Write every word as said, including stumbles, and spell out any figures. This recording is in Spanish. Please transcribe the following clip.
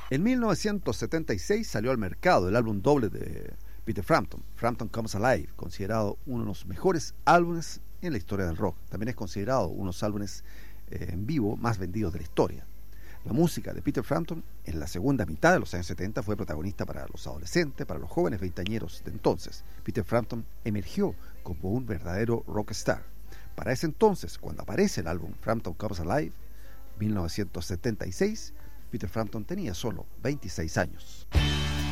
En mil novecientos setenta y seis salió al mercado el álbum doble de Peter Frampton, Frampton Comes Alive, considerado uno de los mejores álbumes en la historia del rock. También es considerado uno de los álbumes eh, en vivo más vendidos de la historia. La música de Peter Frampton en la segunda mitad de los años setenta fue protagonista para los adolescentes, para los jóvenes veinteañeros de entonces. Peter Frampton emergió como un verdadero rockstar. Para ese entonces, cuando aparece el álbum Frampton Comes Alive, mil novecientos setenta y seis, Peter Frampton tenía solo veintiséis años.